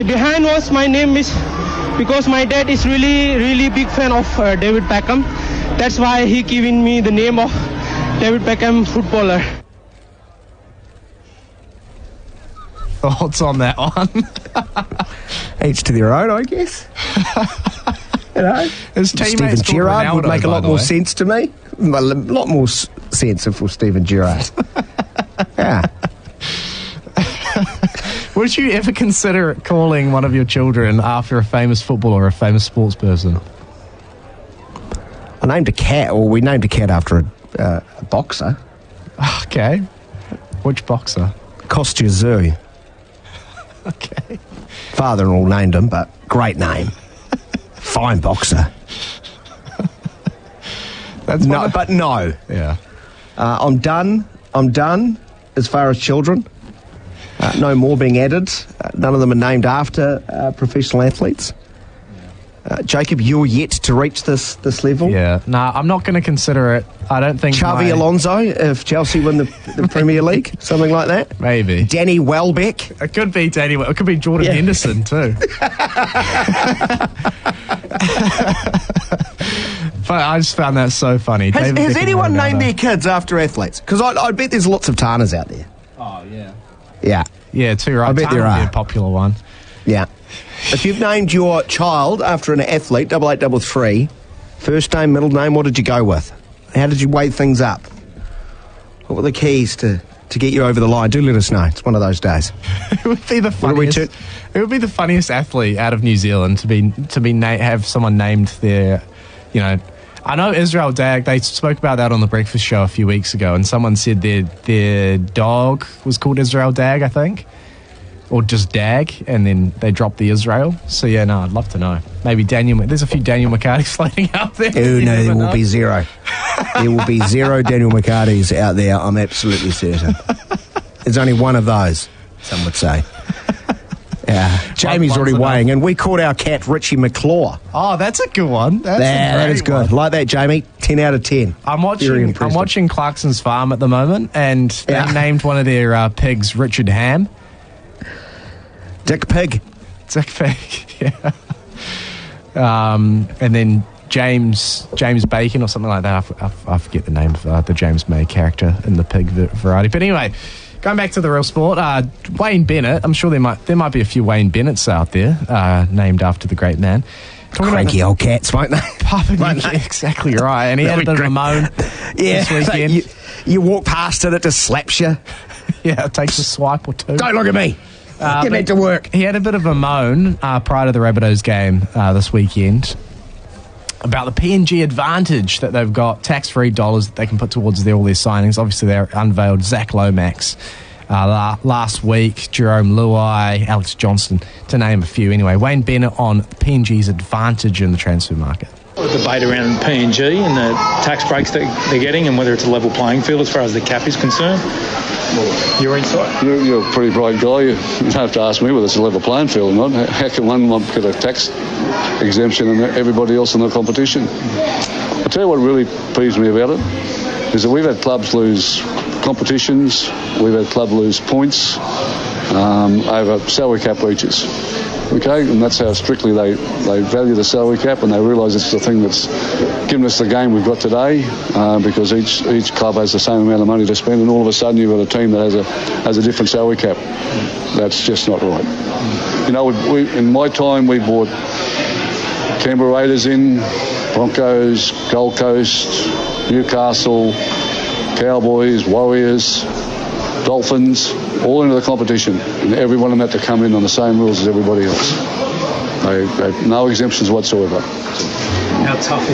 Behind was my name is because my dad is really big fan of David Beckham. That's why he giving me the name of David Beckham footballer. Thoughts on that one? Each to their own, I guess. You know, Steven Gerrard Ronaldo, would make a lot more sense to me. A lot more sense if it was Steven Gerrard. Yeah. Would you ever consider calling one of your children after a famous footballer or a famous sports person? We named a cat after a boxer. Okay. Which boxer? Kostya Tszyu. Okay. Father-in-law named him, but great name. Fine boxer. No. Yeah. I'm done as far as children. No more being added. None of them are named after professional athletes. Jacob, you're yet to reach this level. Yeah. No, I'm not going to consider it. I don't think Xavi Alonso, if Chelsea win the Premier League, something like that. Maybe. Danny Welbeck. It could be Danny. It could be Jordan Henderson too. But I just found that so funny. Has anyone named their kids after athletes? Because I bet there's lots of Tanas out there. Oh, yeah. Yeah. Yeah, too right. I bet there are. A popular one. Yeah. If you've named your child after an athlete, 8833, first name, middle name, what did you go with? How did you weigh things up? What were the keys to get you over the line? Do let us know. It's one of those days. It would be the funniest. It would be the funniest athlete out of New Zealand to have someone named their, I know Israel Dag, they spoke about that on the Breakfast Show a few weeks ago, and someone said their dog was called Israel Dag, I think. Or just Dag, and then they dropped the Israel. So, yeah, no, I'd love to know. Maybe there's a few Daniel McCartys floating out there. Oh, no, there will be zero. There will be zero Daniel McCartys out there, I'm absolutely certain. There's only one of those, some would say. Yeah, Jamie's already weighing, and we called our cat Richie McClaw. Oh, that's a good one. That is good. One. Like that, Jamie. 10 out of 10. I'm watching Clarkson's Farm at the moment, and they named one of their pigs Richard Ham. Dick Pig, yeah. And then James Bacon or something like that. I forget the name of the James May character in the pig variety. But anyway, going back to the real sport, Wayne Bennett. I'm sure there might be a few Wayne Bennetts out there named after the great man. Cranky old cats, won't they? Exactly right. And he had a bit of a moan this weekend. You walk past it just slaps you. Yeah, it takes a swipe or two. Don't look at me. Get back to work. He had a bit of a moan prior to the Rabbitohs game this weekend about the PNG advantage that they've got, tax-free dollars that they can put towards all their signings. Obviously, they unveiled Zach Lomax last week, Jerome Luai, Alex Johnston, to name a few. Anyway, Wayne Bennett on PNG's advantage in the transfer market. Debate around PNG and the tax breaks that they're getting and whether it's a level playing field as far as the cap is concerned. Your insight? You're a pretty bright guy. You don't have to ask me whether it's a level playing field or not. How can one get a tax exemption and everybody else in the competition? I'll tell you what really peeves me about it is that we've had clubs lose competitions, we've had clubs lose points over salary cap breaches. Okay, and that's how strictly they value the salary cap, and they realise it's the thing that's given us the game we've got today, because each club has the same amount of money to spend, and all of a sudden you've got a team that has a different salary cap. That's just not right. In my time we bought Canberra Raiders in, Broncos, Gold Coast, Newcastle, Cowboys, Warriors, Dolphins, all into the competition, and every one of them had to come in on the same rules as everybody else. They had no exemptions whatsoever. How tough is